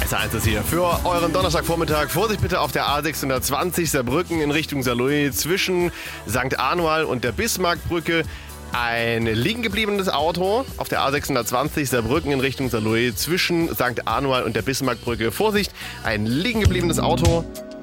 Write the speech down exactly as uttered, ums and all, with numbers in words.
S eins ist hier für euren Donnerstagvormittag. Vorsicht bitte auf der A sechshundertzwanzig Saarbrücken in Richtung Saarlouis zwischen Sankt Anual und der Bismarckbrücke. Ein liegen gebliebenes Auto auf der A sechshundertzwanzig Saarbrücken in Richtung Saarlouis zwischen Sankt Anual und der Bismarckbrücke. Vorsicht, ein liegen gebliebenes Auto.